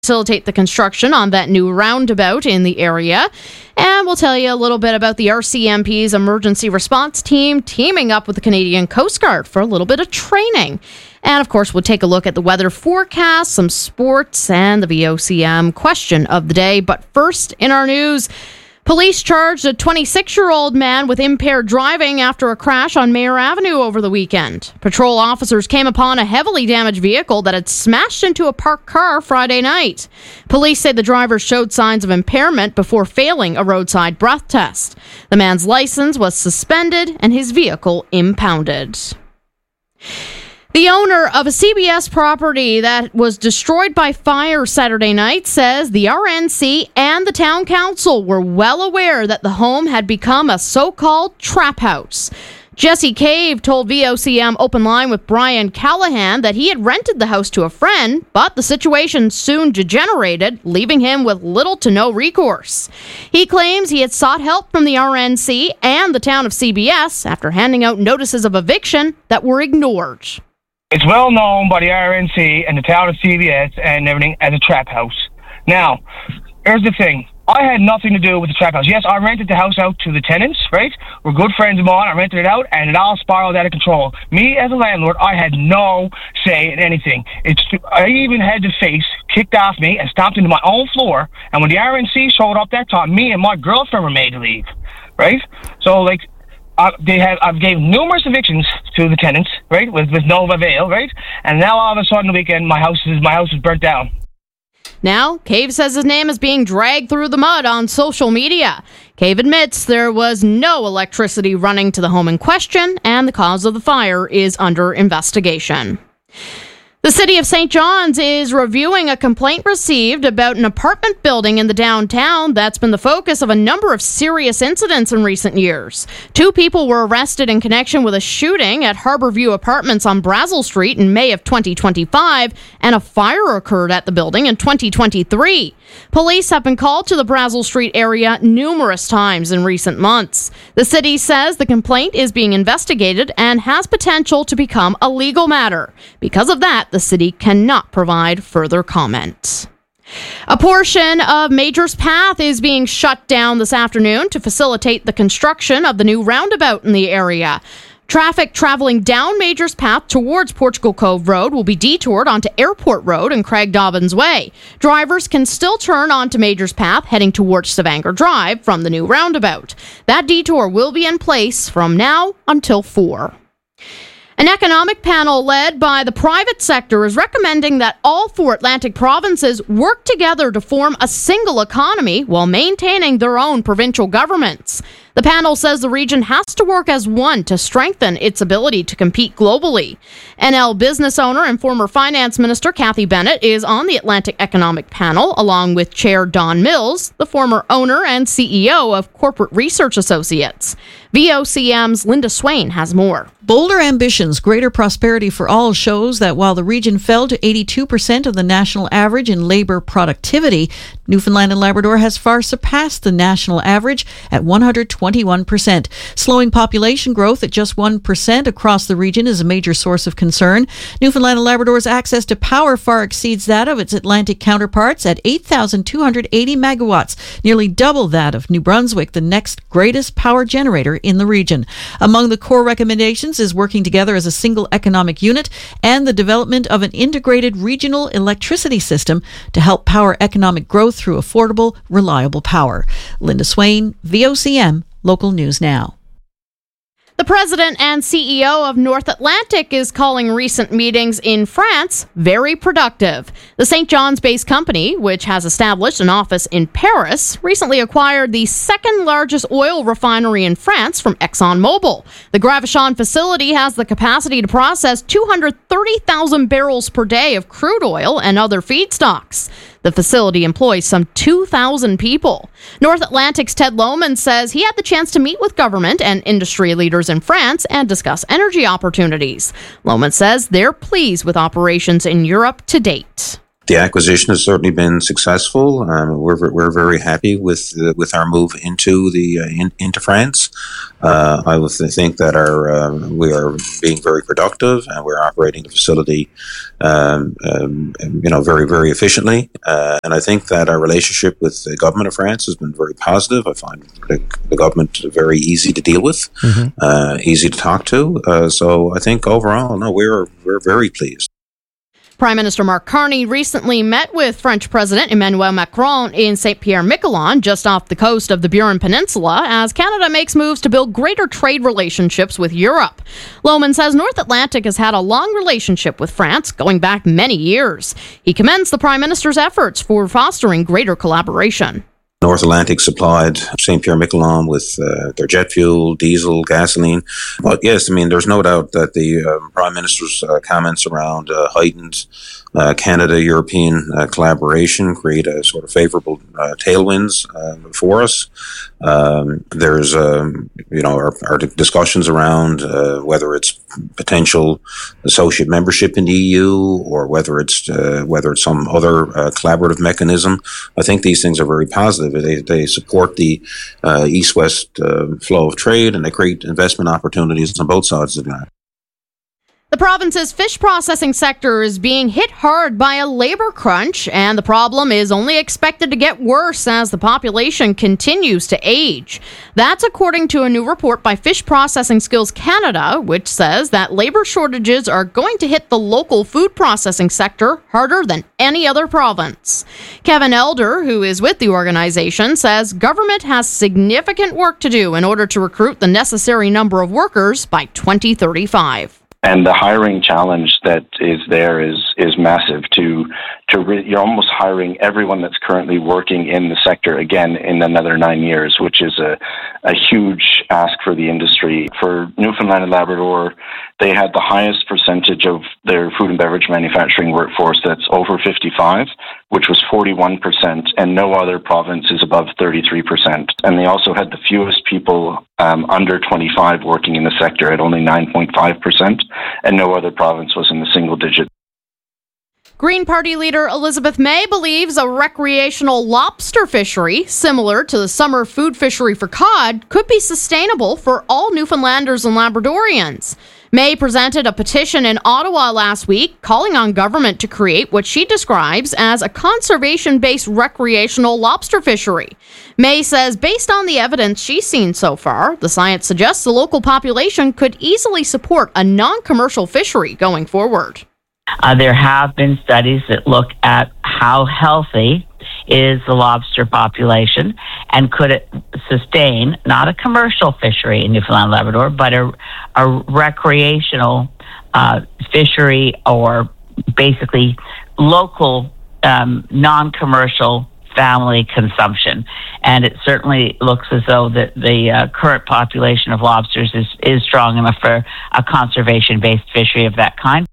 facilitate the construction on that new roundabout in the area. And we'll tell you a little bit about the RCMP's emergency response team teaming up with the Canadian Coast Guard for a little bit of training. And of course, we'll take a look at the weather forecast, some sports, and the VOCM question of the day. But first, in our news, police charged a 26-year-old man with impaired driving after a crash on Mayor Avenue over the weekend. Patrol officers came upon a heavily damaged vehicle that had smashed into a parked car Friday night. Police say the driver showed signs of impairment before failing a roadside breath test. The man's license was suspended and his vehicle impounded. The owner of a CBS property that was destroyed by fire Saturday night says the RNC and the town council were well aware that the home had become a so-called trap house. Jesse Cave told VOCM Open Line with Brian Callahan that he had rented the house to a friend, but the situation soon degenerated, leaving him with little to no recourse. He claims he had sought help from the RNC and the town of CBS after handing out notices of eviction that were ignored. It's well known by the RNC and the town of CBS and everything as a trap house. Now, here's the thing. I had nothing to do with the trap house. Yes, I rented the house out to the tenants, right? We're good friends of mine. I rented it out, and it all spiraled out of control. Me, as a landlord, I had no say in anything. I even had the face kicked off me and stomped into my own floor. And when the RNC showed up that time, me and my girlfriend were made to leave, right? So, I've gave numerous evictions to the tenants, right, with no avail, right? And now all of a sudden, the weekend, my house is burnt down. Now, Cave says his name is being dragged through the mud on social media. Cave admits there was no electricity running to the home in question, and the cause of the fire is under investigation. The City of St. John's is reviewing a complaint received about an apartment building in the downtown that's been the focus of a number of serious incidents in recent years. 2 people were arrested in connection with a shooting at Harborview Apartments on Brazel Street in May of 2025, and a fire occurred at the building in 2023. Police have been called to the Brazel Street area numerous times in recent months. The city says the complaint is being investigated and has potential to become a legal matter. Because of that, the city cannot provide further comment. A portion of Majors Path is being shut down this afternoon to facilitate the construction of the new roundabout in the area. Traffic traveling down Majors Path towards Portugal Cove Road will be detoured onto Airport Road and Craig Dobbins Way. Drivers can still turn onto Majors Path heading towards Stavanger Drive from the new roundabout. That detour will be in place from now until 4. An economic panel led by the private sector is recommending that all 4 Atlantic provinces work together to form a single economy while maintaining their own provincial governments. The panel says the region has to work as one to strengthen its ability to compete globally. NL business owner and former finance minister Cathy Bennett is on the Atlantic Economic Panel, along with Chair Don Mills, the former owner and CEO of Corporate Research Associates. VOCM's Linda Swain has more. Bolder Ambitions, Greater Prosperity for All shows that while the region fell to 82% of the national average in labor productivity, Newfoundland and Labrador has far surpassed the national average at 121%. Slowing population growth at just 1% across the region is a major source of concern. Newfoundland and Labrador's access to power far exceeds that of its Atlantic counterparts at 8,280 megawatts, nearly double that of New Brunswick, the next greatest power generator in the region. Among the core recommendations is working together as a single economic unit and the development of an integrated regional electricity system to help power economic growth through affordable, reliable power. Linda Swain, VOCM, Local News Now. The president and CEO of North Atlantic is calling recent meetings in France very productive. The St. John's-based company, which has established an office in Paris, recently acquired the second largest oil refinery in France from ExxonMobil. The Gravachon facility has the capacity to process 230,000 barrels per day of crude oil and other feedstocks. The facility employs some 2,000 people. North Atlantic's Ted Lohman says he had the chance to meet with government and industry leaders in France and discuss energy opportunities. Lohman says they're pleased with operations in Europe to date. The acquisition has certainly been successful. We're very happy with our move into France. I would think that we are being very productive, and we're operating the facility, very, very efficiently. And I think that our relationship with the government of France has been very positive. I find the government very easy to deal with, easy to talk to. So I think overall, we're very pleased. Prime Minister Mark Carney recently met with French President Emmanuel Macron in Saint-Pierre-Miquelon, just off the coast of the Burin Peninsula, as Canada makes moves to build greater trade relationships with Europe. Lohman says North Atlantic has had a long relationship with France, going back many years. He commends the Prime Minister's efforts for fostering greater collaboration. North Atlantic supplied Saint-Pierre-Miquelon with their jet fuel, diesel, gasoline. But yes, there's no doubt that the Prime Minister's comments around heightened Canada-European collaboration create a sort of favorable tailwinds for us. There's, our discussions around whether it's potential associate membership in the EU or whether it's some other collaborative mechanism. I think these things are very positive. They support the east-west flow of trade, and they create investment opportunities on both sides of that. The province's fish processing sector is being hit hard by a labor crunch, and the problem is only expected to get worse as the population continues to age. That's according to a new report by Fish Processing Skills Canada, which says that labor shortages are going to hit the local food processing sector harder than any other province. Kevin Elder, who is with the organization, says government has significant work to do in order to recruit the necessary number of workers by 2035. And the hiring challenge that is there is massive. You're almost hiring everyone that's currently working in the sector again in another 9 years, which is a huge ask for the industry. For Newfoundland and Labrador, they had the highest percentage of their food and beverage manufacturing workforce that's over 55, which was 41%, and no other province is above 33%. And they also had the fewest people under 25 working in the sector at only 9.5%, and no other province was in the single digit. Green Party leader Elizabeth May believes a recreational lobster fishery, similar to the summer food fishery for cod, could be sustainable for all Newfoundlanders and Labradorians. May presented a petition in Ottawa last week calling on government to create what she describes as a conservation-based recreational lobster fishery. May says based on the evidence she's seen so far, the science suggests the local population could easily support a non-commercial fishery going forward. There have been studies that look at how healthy is the lobster population and could it sustain not a commercial fishery in Newfoundland and Labrador, but a recreational fishery, or basically local non-commercial family consumption. And it certainly looks as though that the current population of lobsters is strong enough for a conservation-based fishery of that kind.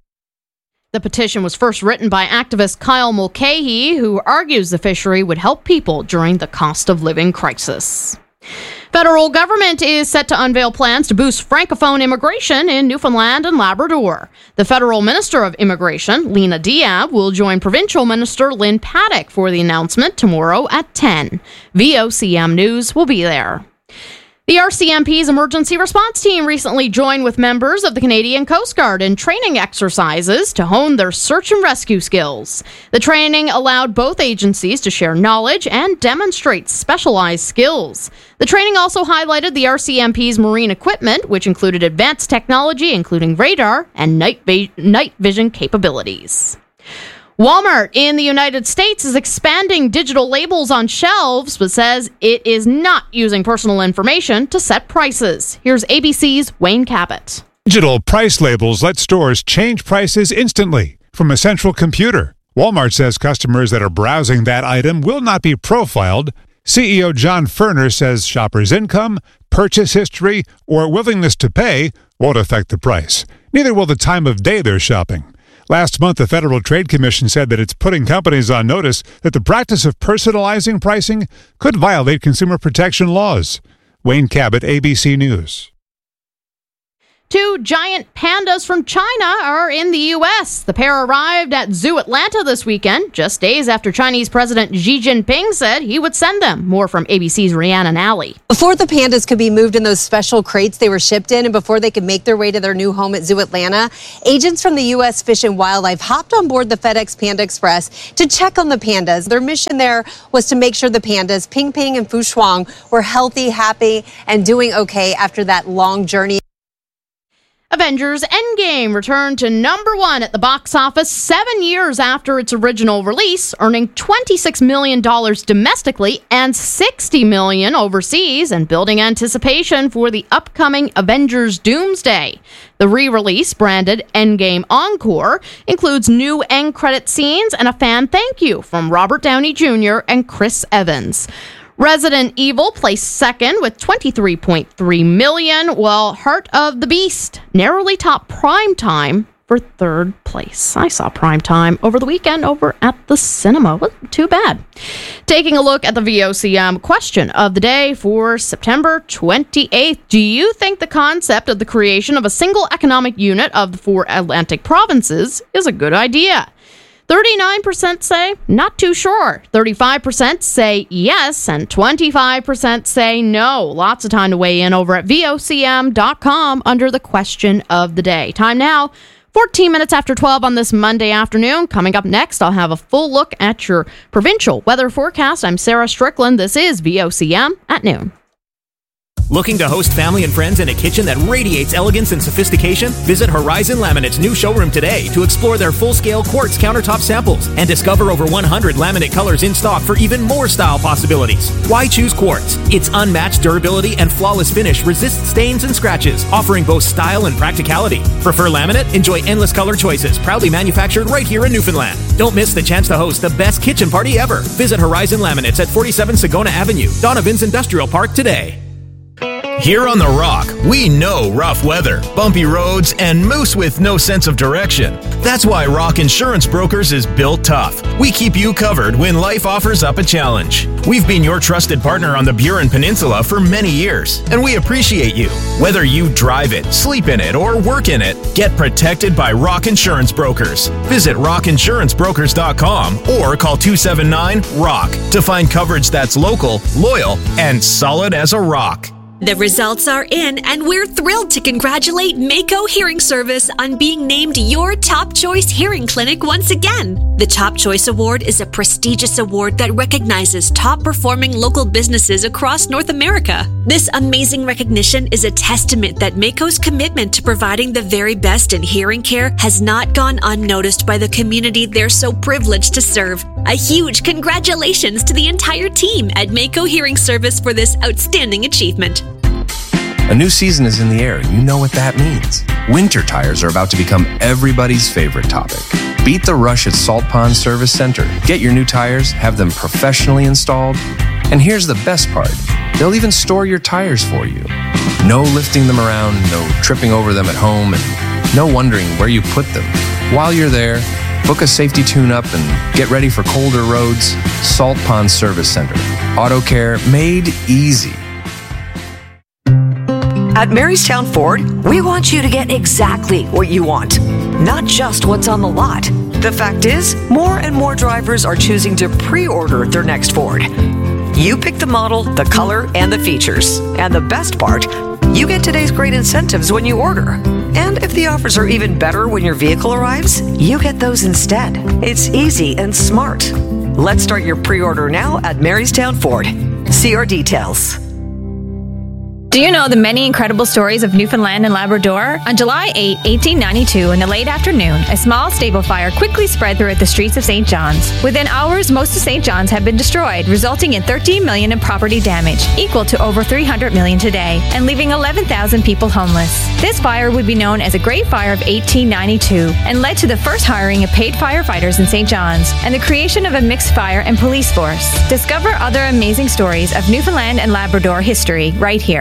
The petition was first written by activist Kyle Mulcahy, who argues the fishery would help people during the cost of living crisis. Federal government is set to unveil plans to boost Francophone immigration in Newfoundland and Labrador. The federal Minister of Immigration, Lena Diab, will join Provincial Minister Lynn Paddock for the announcement tomorrow at 10. VOCM News will be there. The RCMP's emergency response team recently joined with members of the Canadian Coast Guard in training exercises to hone their search and rescue skills. The training allowed both agencies to share knowledge and demonstrate specialized skills. The training also highlighted the RCMP's marine equipment, which included advanced technology, including radar and night vision capabilities. Walmart in the United States is expanding digital labels on shelves, but says it is not using personal information to set prices. Here's ABC's Wayne Cabot. Digital price labels let stores change prices instantly from a central computer. Walmart says customers that are browsing that item will not be profiled. CEO John Furner says shoppers' income, purchase history, or willingness to pay won't affect the price. Neither will the time of day they're shopping. Last month, the Federal Trade Commission said that it's putting companies on notice that the practice of personalizing pricing could violate consumer protection laws. Wayne Cabot, ABC News. Two giant pandas from China are in the U.S. The pair arrived at Zoo Atlanta this weekend, just days after Chinese President Xi Jinping said he would send them. More from ABC's Rhiannon Alley. Before the pandas could be moved in those special crates they were shipped in and before they could make their way to their new home at Zoo Atlanta, agents from the U.S. Fish and Wildlife hopped on board the FedEx Panda Express to check on the pandas. Their mission there was to make sure the pandas, Ping Ping and Fu Shuang, were healthy, happy, and doing okay after that long journey. Avengers Endgame returned to number one at the box office 7 years after its original release, earning $26 million domestically and $60 million overseas, and building anticipation for the upcoming Avengers Doomsday. The re-release, branded Endgame Encore, includes new end credit scenes and a fan thank you from Robert Downey Jr. and Chris Evans. Resident Evil placed second with $23.3 million, while Heart of the Beast narrowly topped Primetime for third place. I saw Primetime over the weekend over at the cinema. Wasn't too bad. Taking a look at the VOCM question of the day for September 28th. Do you think the concept of the creation of a single economic unit of the 4 Atlantic provinces is a good idea? 39% say not too sure, 35% say yes, and 25% say no. Lots of time to weigh in over at VOCM.com under the question of the day. Time now, 14 minutes after 12 on this Monday afternoon. Coming up next, I'll have a full look at your provincial weather forecast. I'm Sarah Strickland. This is VOCM at noon. Looking to host family and friends in a kitchen that radiates elegance and sophistication? Visit Horizon Laminate's new showroom today to explore their full-scale quartz countertop samples and discover over 100 laminate colors in stock for even more style possibilities. Why choose quartz? Its unmatched durability and flawless finish resists stains and scratches, offering both style and practicality. Prefer laminate? Enjoy endless color choices, proudly manufactured right here in Newfoundland. Don't miss the chance to host the best kitchen party ever. Visit Horizon Laminates at 47 Sagona Avenue, Donovan's Industrial Park today. Here on The Rock, we know rough weather, bumpy roads, and moose with no sense of direction. That's why Rock Insurance Brokers is built tough. We keep you covered when life offers up a challenge. We've been your trusted partner on the Burin Peninsula for many years, and we appreciate you. Whether you drive it, sleep in it, or work in it, get protected by Rock Insurance Brokers. Visit rockinsurancebrokers.com or call 279-ROCK to find coverage that's local, loyal, and solid as a rock. The results are in, and we're thrilled to congratulate Mako Hearing Service on being named your Top Choice Hearing Clinic once again. The Top Choice Award is a prestigious award that recognizes top-performing local businesses across North America. This amazing recognition is a testament that Mako's commitment to providing the very best in hearing care has not gone unnoticed by the community they're so privileged to serve. A huge congratulations to the entire team at Mako Hearing Service for this outstanding achievement. A new season is in the air, and you know what that means. Winter tires are about to become everybody's favorite topic. Beat the rush at Salt Pond Service Center. Get your new tires, have them professionally installed, and here's the best part. They'll even store your tires for you. No lifting them around, no tripping over them at home, and no wondering where you put them. While you're there, book a safety tune-up and get ready for colder roads. Salt Pond Service Center. Auto care made easy. At Marystown Ford, we want you to get exactly what you want, not just what's on the lot. The fact is, more and more drivers are choosing to pre-order their next Ford. You pick the model, the color, and the features. And the best part, you get today's great incentives when you order. And if the offers are even better when your vehicle arrives, you get those instead. It's easy and smart. Let's start your pre-order now at Marystown Ford. See our details. Do you know the many incredible stories of Newfoundland and Labrador? On July 8, 1892, in the late afternoon, a small stable fire quickly spread throughout the streets of St. John's. Within hours, most of St. John's had been destroyed, resulting in $13 million in property damage, equal to over $300 million today, and leaving 11,000 people homeless. This fire would be known as the Great Fire of 1892 and led to the first hiring of paid firefighters in St. John's and the creation of a mixed fire and police force. Discover other amazing stories of Newfoundland and Labrador history right here.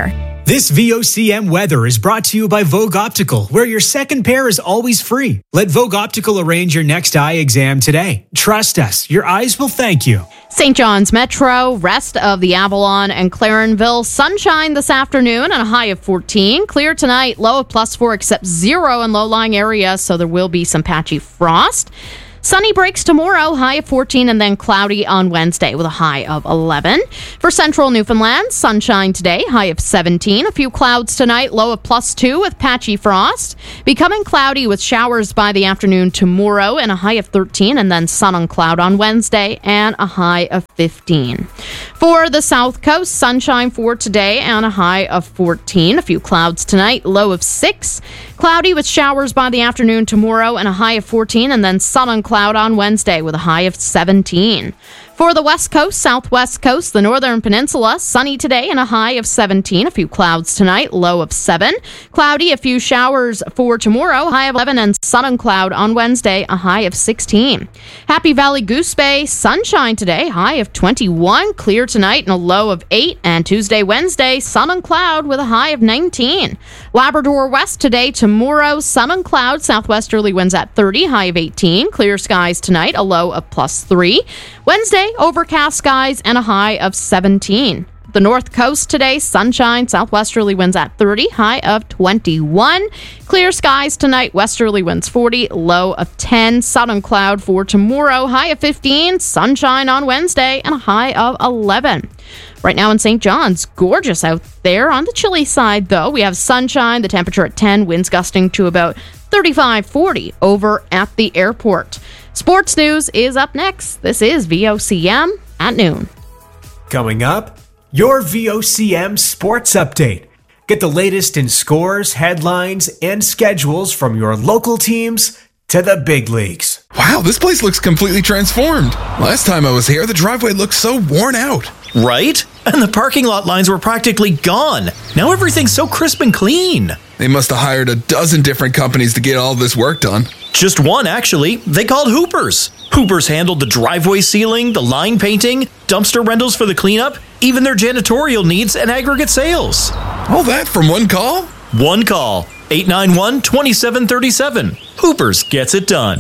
This VOCM weather is brought to you by Vogue Optical, where your second pair is always free. Let Vogue Optical arrange your next eye exam today. Trust us, your eyes will thank you. St. John's Metro, rest of the Avalon and Clarenville, sunshine this afternoon and a high of 14. Clear tonight, low of +4 except 0 in low-lying areas, so there will be some patchy frost. Sunny breaks tomorrow, high of 14, and then cloudy on Wednesday with a high of 11. For central Newfoundland, sunshine today, high of 17. A few clouds tonight, low of +2 with patchy frost. Becoming cloudy with showers by the afternoon tomorrow and a high of 13, and then sun and cloud on Wednesday and a high of 15. For the South Coast, sunshine for today and a high of 14. A few clouds tonight, low of 6. Cloudy with showers by the afternoon tomorrow and a high of 14, and then sun and cloud on Wednesday with a high of 17. For the West Coast, Southwest Coast, the Northern Peninsula, sunny today and a high of 17. A few clouds tonight, low of 7. Cloudy, a few showers for tomorrow, high of 11, and sun and cloud on Wednesday, a high of 16. Happy Valley Goose Bay, sunshine today, high of 21. Clear tonight and a low of 8. And Tuesday, Wednesday, sun and cloud with a high of 19. Labrador West today, tomorrow, sun and cloud, southwesterly winds at 30, high of 18. Clear skies tonight, a low of +3. Wednesday, overcast skies and a high of 17. The North Coast today, sunshine, southwesterly winds at 30, high of 21. Clear skies tonight, westerly winds 40, low of 10. Sun and cloud for tomorrow, high of 15. Sunshine on Wednesday and a high of 11. Right now in St. John's, gorgeous out there. On the chilly side, though, we have sunshine, the temperature at 10, winds gusting to about 35-40 over at the airport. Sports news is up next. This is VOCM at noon. Coming up, your VOCM Sports Update. Get the latest in scores, headlines, and schedules from your local teams to the big leagues. Wow, this place looks completely transformed. Last time I was here, the driveway looked so worn out. Right? And the parking lot lines were practically gone. Now everything's so crisp and clean. They must have hired a dozen different companies to get all this work done. Just one, actually. They called Hoopers. Hoopers handled the driveway sealing, the line painting, dumpster rentals for the cleanup, even their janitorial needs and aggregate sales. All that from one call? One call. 891-2737. Hoopers gets it done.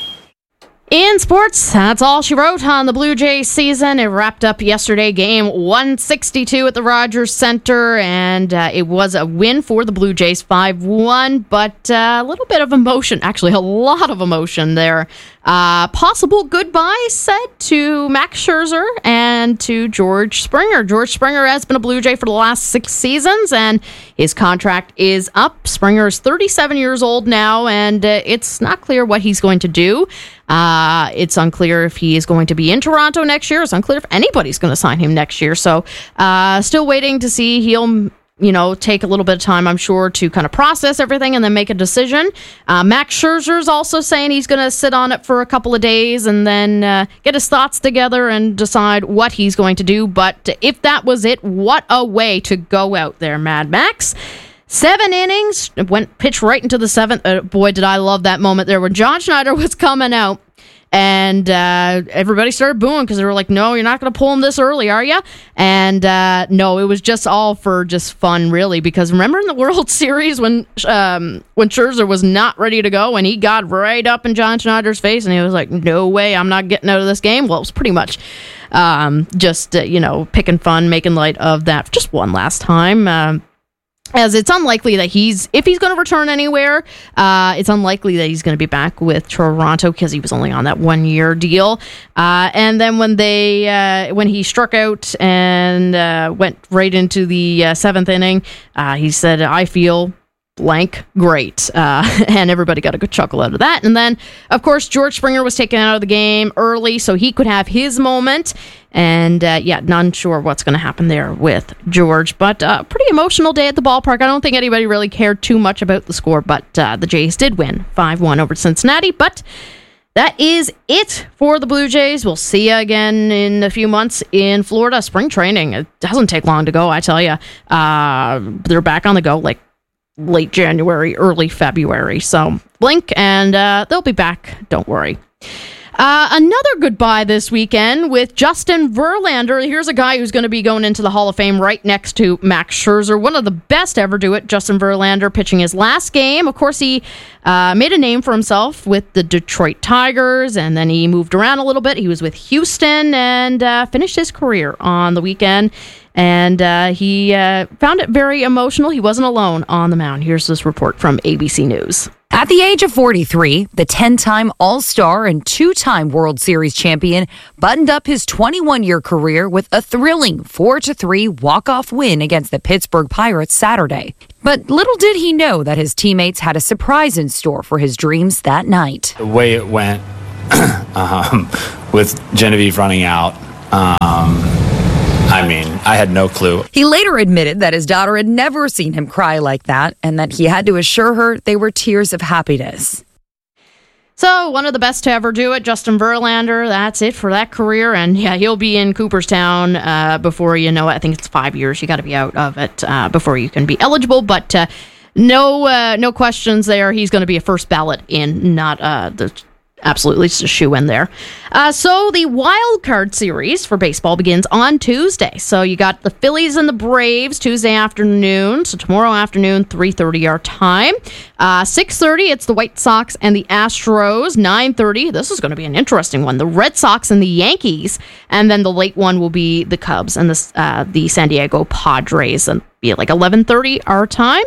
In sports, that's all she wrote on the Blue Jays season. It wrapped up yesterday, game 162 at the Rogers Center, and it was a win for the Blue Jays, 5-1, but a little bit of emotion, actually a lot of emotion there. Possible goodbye said to Max Scherzer and to George Springer. George Springer has been a Blue Jay for the last 6 seasons, and his contract is up. Springer is 37 years old now, and it's not clear what he's going to do. It's unclear if he is going to be in Toronto next year. It's unclear if anybody's going to sign him next year. So still waiting to see. He'll take a little bit of time, I'm sure, to kind of process everything and then make a decision. Max Scherzer's also saying he's going to sit on it for a couple of days and then get his thoughts together and decide what he's going to do. But if that was it, what a way to go out there, Mad Max. 7 innings, went pitched right into the 7th. Boy, did I love that moment there when John Schneider was coming out. And everybody started booing because they were like, no, you're not going to pull him this early, are you? And no, it was just all for just fun, really. Because remember in the World Series when Scherzer was not ready to go and he got right up in John Schneider's face and he was like, no way, I'm not getting out of this game. Well, it was pretty much just, picking fun, making light of that just one last time. As it's unlikely that if he's going to return anywhere, it's unlikely that he's going to be back with Toronto because he was only on that 1-year deal. And then when he struck out and went right into the 7th inning, he said, I feel blank great. And everybody got a good chuckle out of that. And then, of course, George Springer was taken out of the game early so he could have his moment. And not sure what's going to happen there with George. But pretty emotional day at the ballpark. I don't think anybody really cared too much about the score, but the Jays did win 5-1 over Cincinnati. But that is it for the Blue Jays. We'll see you again in a few months in Florida. Spring training, it doesn't take long to go, I tell you. They're back on the go like late January, early February. So blink and they'll be back. Don't worry. Another goodbye this weekend with Justin Verlander. Here's a guy who's going to be going into the Hall of Fame right next to Max Scherzer, one of the best ever do it. Justin Verlander pitching his last game. Of course, he made a name for himself with the Detroit Tigers, and then he moved around a little bit. He was with Houston and finished his career on the weekend. And he found it very emotional. He wasn't alone on the mound. Here's this report from ABC News. At the age of 43, the 10-time All-Star and 2-time World Series champion buttoned up his 21-year career with a thrilling 4-3 walk-off win against the Pittsburgh Pirates Saturday. But little did he know that his teammates had a surprise in store for his dreams that night. The way it went with Genevieve running out, I had no clue. He later admitted that his daughter had never seen him cry like that and that he had to assure her they were tears of happiness. So, one of the best to ever do it, Justin Verlander. That's it for that career. And yeah, he'll be in Cooperstown before you know it. I think it's 5 years. You got to be out of it before you can be eligible. But no questions there. He's going to be a first ballot in, not the... Absolutely, it's a shoe in there. So the wild card series for baseball begins on Tuesday. So you got the Phillies and the Braves Tuesday afternoon. So tomorrow afternoon, 3:30 our time. 6:30, it's the White Sox and the Astros. 9:30, this is going to be an interesting one. The Red Sox and the Yankees. And then the late one will be the Cubs and the San Diego Padres. And be at like 11:30 our time.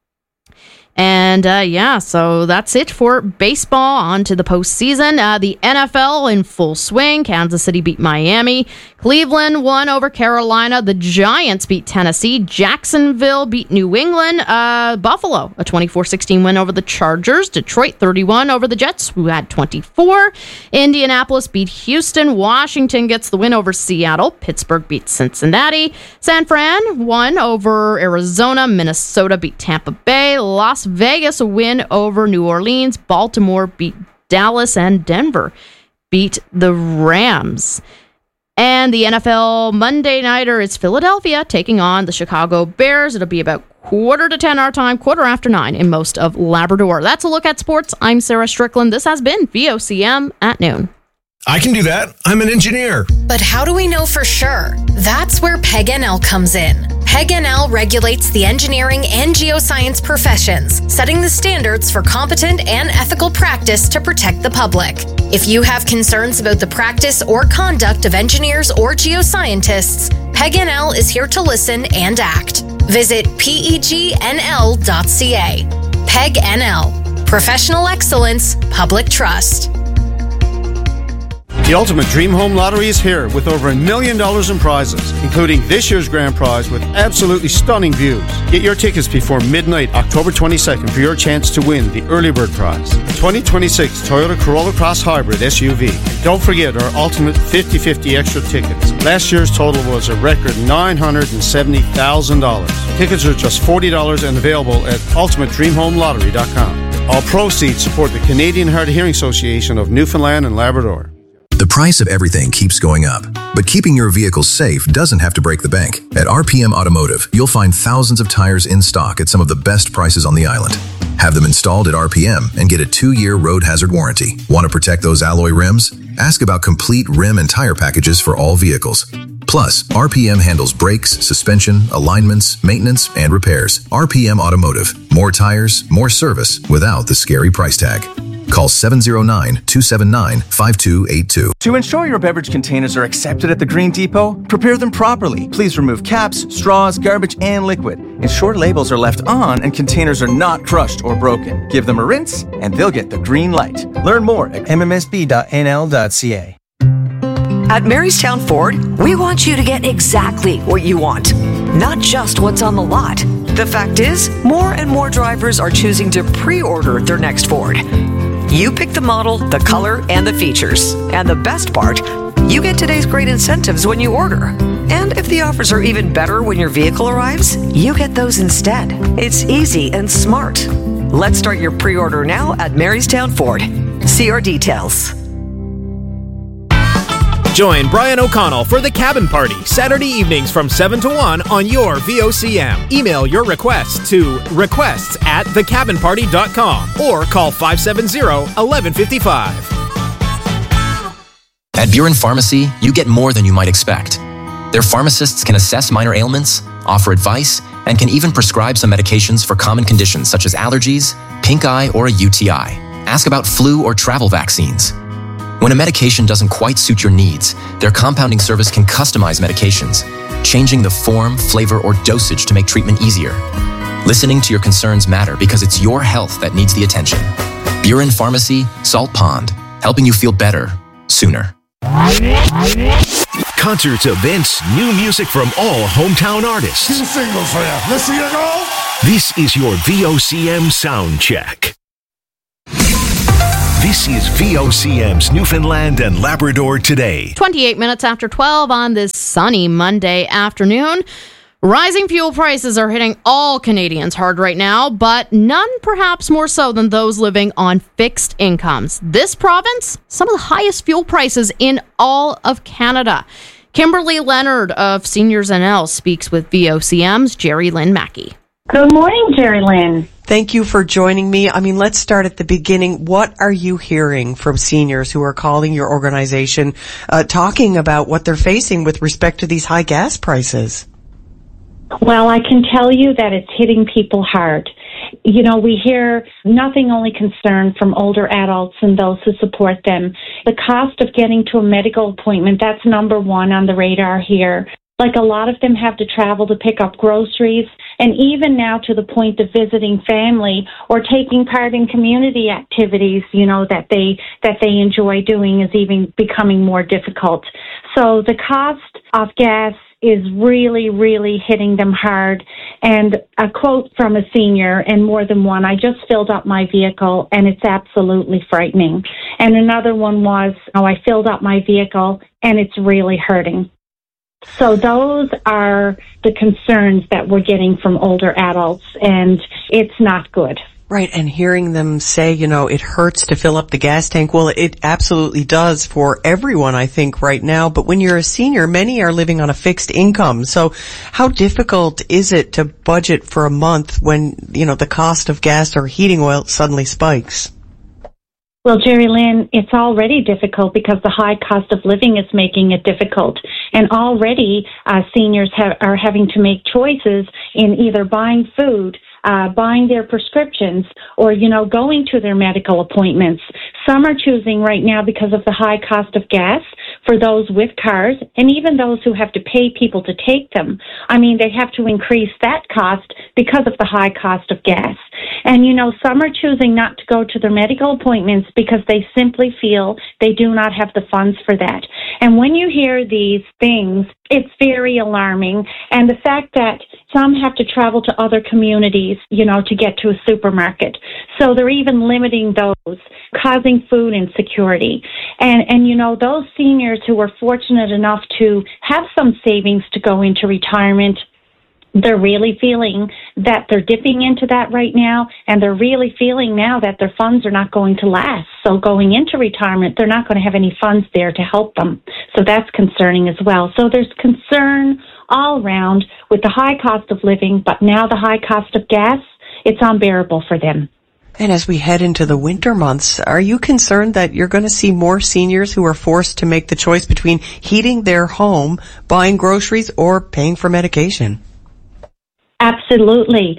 And so that's it for baseball. On to the postseason. The NFL in full swing. Kansas City beat Miami. Cleveland won over Carolina. The Giants beat Tennessee. Jacksonville beat New England. Buffalo, a 24-16 win over the Chargers. Detroit, 31 over the Jets, who had 24. Indianapolis beat Houston. Washington gets the win over Seattle. Pittsburgh beat Cincinnati. San Fran won over Arizona. Minnesota beat Tampa Bay. Las Vegas a win over New Orleans. Baltimore beat Dallas, and Denver beat the Rams. And the NFL Monday Nighter is Philadelphia taking on the Chicago Bears. It'll be about 9:15 our time, 9:15 in most of Labrador. That's a look at sports. I'm Sarah Strickland. This has been VOCM at noon. I can do that. I'm an engineer. But how do we know for sure? That's where PEG-NL comes in. PEG-NL regulates the engineering and geoscience professions, setting the standards for competent and ethical practice to protect the public. If you have concerns about the practice or conduct of engineers or geoscientists, PEG-NL is here to listen and act. Visit pegnl.ca. PEG-NL. Professional excellence, public trust. The Ultimate Dream Home Lottery is here with over $1 million in prizes, including this year's grand prize with absolutely stunning views. Get your tickets before midnight, October 22nd for your chance to win the early bird prize, 2026 Toyota Corolla Cross Hybrid SUV. Don't forget our Ultimate 50/50 extra tickets. Last year's total was a record $970,000. Tickets are just $40 and available at ultimatedreamhomelottery.com. All proceeds support the Canadian Hard of Hearing Association of Newfoundland and Labrador. The price of everything keeps going up, but keeping your vehicle safe doesn't have to break the bank. At RPM Automotive, you'll find thousands of tires in stock at some of the best prices on the island. Have them installed at RPM and get a 2-year road hazard warranty. Want to protect those alloy rims? Ask about complete rim and tire packages for all vehicles. Plus, RPM handles brakes, suspension, alignments, maintenance, and repairs. RPM Automotive. More tires, more service without the scary price tag. Call 709-279-5282. To ensure your beverage containers are accepted at the Green Depot, prepare them properly. Please remove caps, straws, garbage, and liquid. Ensure labels are left on and containers are not crushed or broken. Give them a rinse and they'll get the green light. Learn more at mmsb.nl.ca. At Marystown Ford, we want you to get exactly what you want, not just what's on the lot. The fact is, more and more drivers are choosing to pre-order their next Ford. You pick the model, the color, and the features. And the best part, you get today's great incentives when you order. And if the offers are even better when your vehicle arrives, you get those instead. It's easy and smart. Let's start your pre-order now at Marystown Ford. See our details. Join Brian O'Connell for The Cabin Party, Saturday evenings from 7 to 1 on your VOCM. Email your requests to requests@thecabinparty.com or call 570-1155. At Buren Pharmacy, you get more than you might expect. Their pharmacists can assess minor ailments, offer advice, and can even prescribe some medications for common conditions such as allergies, pink eye, or a UTI. Ask about flu or travel vaccines. When a medication doesn't quite suit your needs, their compounding service can customize medications, changing the form, flavor, or dosage to make treatment easier. Listening to your concerns matter because it's your health that needs the attention. Buren Pharmacy, Salt Pond, helping you feel better, sooner. Concerts, events, new music from all hometown artists. 2 singles for you. Let's see you go. This is your VOCM sound check. This is VOCM's Newfoundland and Labrador Today. 28 minutes after 12 on this sunny Monday afternoon. Rising fuel prices are hitting all Canadians hard right now, but none perhaps more so than those living on fixed incomes. This province, some of the highest fuel prices in all of Canada. Kimberly Leonard of Seniors NL speaks with VOCM's Jerry Lynn Mackey. Good morning, Jerry Lynn. Thank you for joining me. Let's start at the beginning. What are you hearing from seniors who are calling your organization, talking about what they're facing with respect to these high gas prices? Well, I can tell you that it's hitting people hard. We hear nothing only concern from older adults and those who support them. The cost of getting to a medical appointment, that's number one on the radar here. Like, a lot of them have to travel to pick up groceries, and even now to the point of visiting family or taking part in community activities, that they enjoy doing is even becoming more difficult. So the cost of gas is really, really hitting them hard. And a quote from a senior, and more than one, I just filled up my vehicle and it's absolutely frightening. And another one was, I filled up my vehicle and it's really hurting. So those are the concerns that we're getting from older adults, and it's not good. Right, and hearing them say, it hurts to fill up the gas tank. Well, it absolutely does for everyone, I think, right now. But when you're a senior, many are living on a fixed income. So how difficult is it to budget for a month when, the cost of gas or heating oil suddenly spikes? Well, Jerry Lynn, it's already difficult because the high cost of living is making it difficult. And already seniors are having to make choices in either buying food, buying their prescriptions, or, going to their medical appointments. Some are choosing right now because of the high cost of gas for those with cars, and even those who have to pay people to take them. They have to increase that cost because of the high cost of gas. And, some are choosing not to go to their medical appointments because they simply feel they do not have the funds for that. And when you hear these things, it's very alarming. And the fact that some have to travel to other communities, to get to a supermarket. So they're even limiting those, causing food insecurity. And those seniors who are fortunate enough to have some savings to go into retirement, they're really feeling that they're dipping into that right now, and they're really feeling now that their funds are not going to last. So going into retirement, they're not going to have any funds there to help them. So that's concerning as well. So there's concern all around with the high cost of living, but now the high cost of gas, it's unbearable for them. And as we head into the winter months, are you concerned that you're going to see more seniors who are forced to make the choice between heating their home, buying groceries, or paying for medication? Absolutely.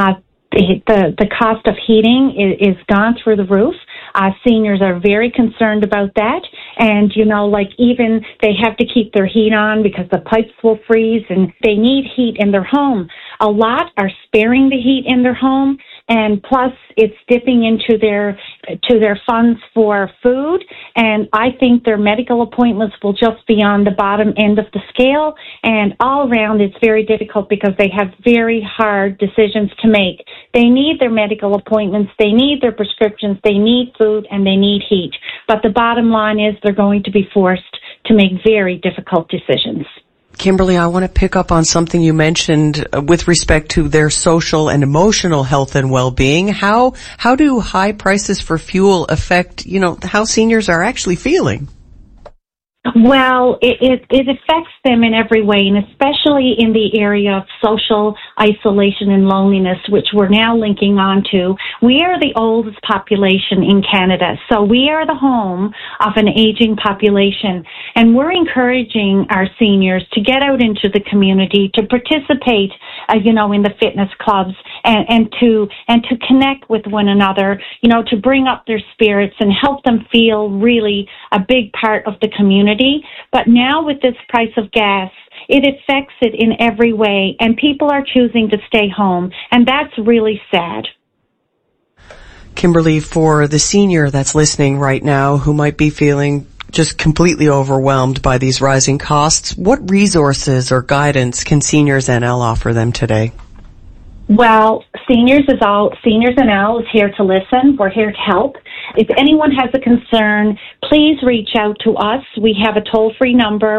The cost of heating is gone through the roof. Seniors are very concerned about that. And, even they have to keep their heat on because the pipes will freeze, and they need heat in their home. A lot are sparing the heat in their home, and plus it's dipping into their funds for food. And I think their medical appointments will just be on the bottom end of the scale. And all around, it's very difficult because they have very hard decisions to make. They need their medical appointments, they need their prescriptions, they need food, and they need heat. But the bottom line is they're going to be forced to make very difficult decisions. Kimberly, I want to pick up on something you mentioned with respect to their social and emotional health and well-being. How do high prices for fuel affect, how seniors are actually feeling? Well, it affects them in every way, and especially in the area of social isolation and loneliness, which we're now linking on to. We are the oldest population in Canada, so we are the home of an aging population, and we're encouraging our seniors to get out into the community, to participate, in the fitness clubs, and to connect with one another, to bring up their spirits and help them feel really a big part of the community. But now with this price of gas, it affects it in every way, and people are choosing to stay home, and that's really sad. Kimberly, for the senior that's listening right now who might be feeling just completely overwhelmed by these rising costs, what resources or guidance can Seniors NL offer them today? Well, Seniors NL is here to listen. We're here to help. If anyone has a concern, please reach out to us. We have a toll-free number,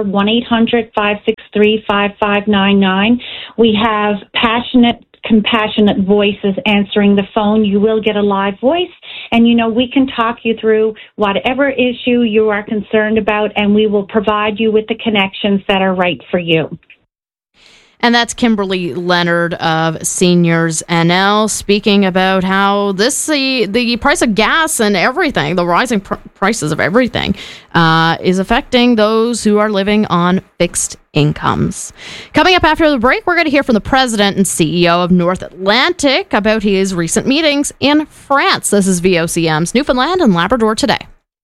1-800-563-5599. We have compassionate voices answering the phone. You will get a live voice, and we can talk you through whatever issue you are concerned about, and we will provide you with the connections that are right for you. And that's Kimberly Leonard of Seniors NL speaking about how the price of gas and everything, the rising prices of everything, is affecting those who are living on fixed incomes. Coming up after the break, we're going to hear from the president and CEO of North Atlantic about his recent meetings in France. This is VOCM's Newfoundland and Labrador Today.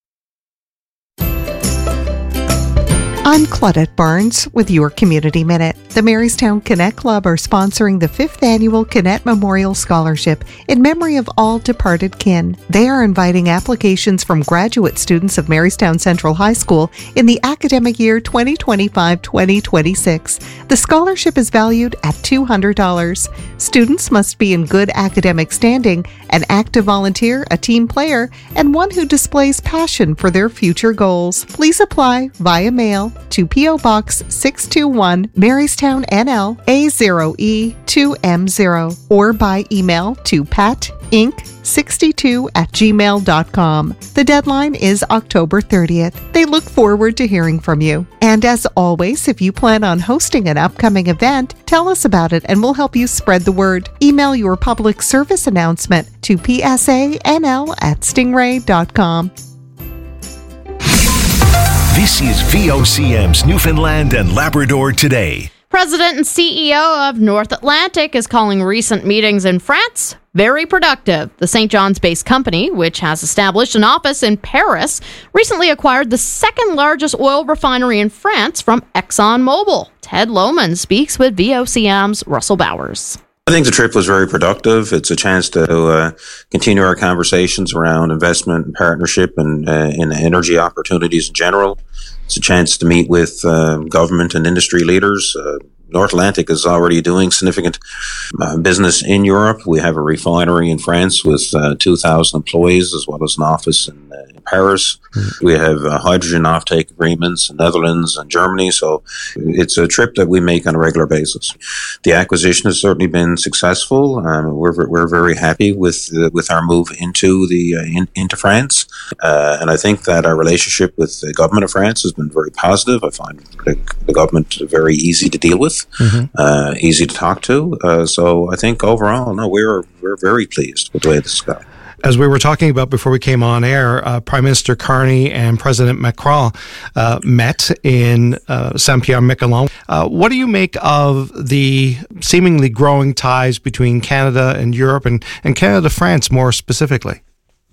I'm Claudette Barnes with your Community Minute. The Marystown Connect Club are sponsoring the 5th Annual Connect Memorial Scholarship in memory of all departed kin. They are inviting applications from graduate students of Marystown Central High School in the academic year 2025-2026. The scholarship is valued at $200. Students must be in good academic standing, an active volunteer, a team player, and one who displays passion for their future goals. Please apply via mail to P.O. Box 621, Marystown, NL, A0E2M0, or by email to patinc62@gmail.com. The deadline is October 30th. They look forward to hearing from you. And as always, if you plan on hosting an upcoming event, tell us about it and we'll help you spread the word. Email your public service announcement to psanl@stingray.com. This is VOCM's Newfoundland and Labrador Today. President and CEO of North Atlantic is calling recent meetings in France very productive. The St. John's-based company, which has established an office in Paris, recently acquired the second largest oil refinery in France from ExxonMobil. Ted Lohman speaks with VOCM's Russell Bowers. I think the trip was very productive. It's a chance to continue our conversations around investment and partnership and in energy opportunities in general. It's a chance to meet with government and industry leaders. North Atlantic is already doing significant business in Europe. We have a refinery in France with 2,000 employees, as well as an office in Paris. We have hydrogen offtake agreements in Netherlands and Germany. So it's a trip that we make on a regular basis. The acquisition has certainly been successful. We're very happy with our move into into France, and I think that our relationship with the government of France has been very positive. I find the government very easy to deal with. Easy to talk to. So I think overall, we're very pleased with the way this is going. As we were talking about before we came on air, Prime Minister Carney and President Macron met in Saint-Pierre-Miquelon. What do you make of the seemingly growing ties between Canada and Europe and Canada-France more specifically?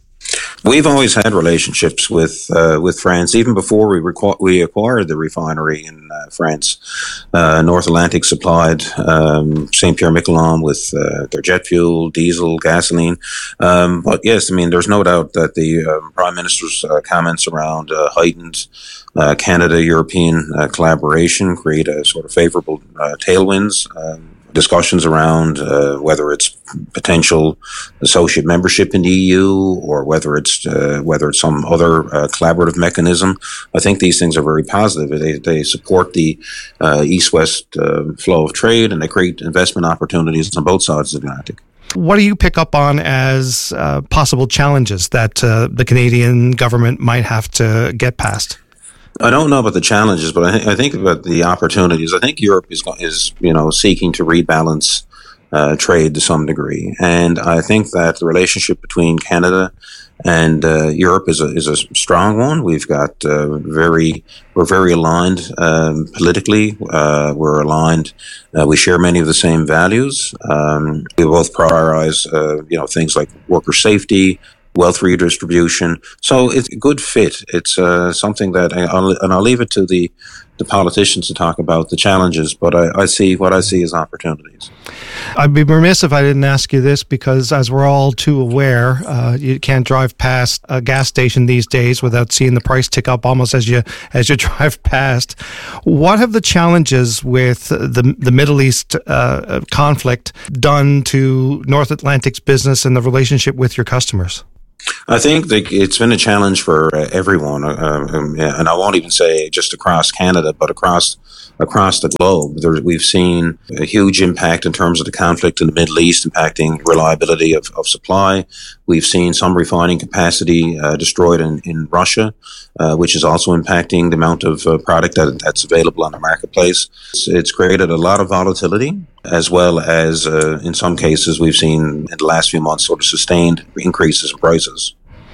We've always had relationships with France, even before we acquired the refinery in France. North Atlantic supplied Saint-Pierre-Miquelon with their jet fuel, diesel, gasoline. But yes, I mean, there's no doubt that the Prime Minister's comments around heightened Canada-European collaboration create a sort of favorable tailwinds. Discussions around whether it's potential associate membership in the EU or whether it's some other collaborative mechanism. I think these things are very positive. They support the east-west flow of trade, and they create investment opportunities on both sides of the Atlantic. What do you pick up on as possible challenges that the Canadian government might have to get past? I don't know about the challenges, but I think about the opportunities. I think Europe is seeking to rebalance trade to some degree, and I think that the relationship between Canada and Europe is a strong one. We've got we're very aligned politically. We're aligned. We share many of the same values. We both prioritize things like worker safety, wealth redistribution. So it's a good fit. It's something that, I'll leave it to the politicians to talk about the challenges, but I see what I see as opportunities. I'd be remiss if I didn't ask you this, because as we're all too aware, you can't drive past a gas station these days without seeing the price tick up almost as you drive past. What have the challenges with the Middle East conflict done to North Atlantic's business and the relationship with your customers? I think that it's been a challenge for everyone, and I won't even say just across Canada, but across the globe. We've seen a huge impact in terms of the conflict in the Middle East, impacting reliability of supply. We've seen some refining capacity destroyed in Russia, which is also impacting the amount of product that's available on the marketplace. It's created a lot of volatility, as well as, in some cases, we've seen in the last few months sort of sustained increases in prices.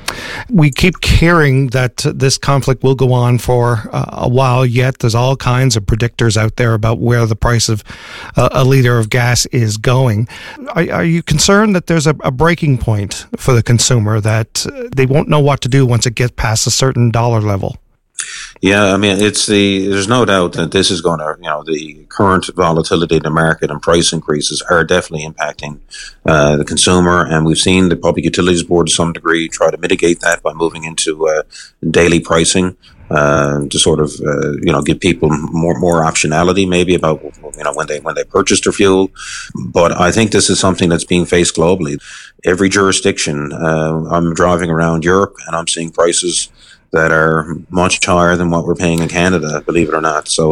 We keep hearing that this conflict will go on for a while yet. There's all kinds of predictors out there about where the price of a liter of gas is going. Are you concerned that there's a breaking point for the consumer, that they won't know what to do once it gets past a certain dollar level? Yeah, I mean, there's no doubt that this is going to, the current volatility in the market and price increases are definitely impacting the consumer. And we've seen the Public Utilities Board to some degree try to mitigate that by moving into daily pricing to sort of, give people more optionality maybe about, when they purchase their fuel. But I think this is something that's being faced globally. Every jurisdiction, I'm driving around Europe and I'm seeing prices that are much higher than what we're paying in Canada, believe it or not. So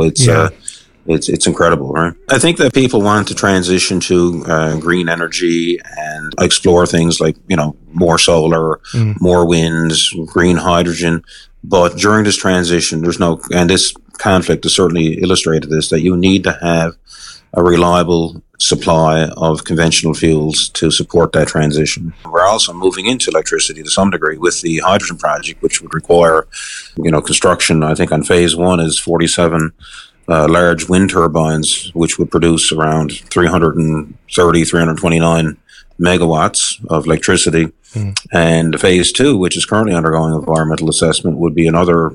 it's incredible, right? I think that people want to transition to green energy and explore things like, more solar, more winds, green hydrogen. But during this transition, and this conflict has certainly illustrated this, that you need to have a reliable supply of conventional fuels to support that transition. We're also moving into electricity to some degree with the hydrogen project, which would require, construction. I think on phase 1 is 47 large wind turbines, which would produce around 329 megawatts of electricity. And phase 2, which is currently undergoing environmental assessment, would be another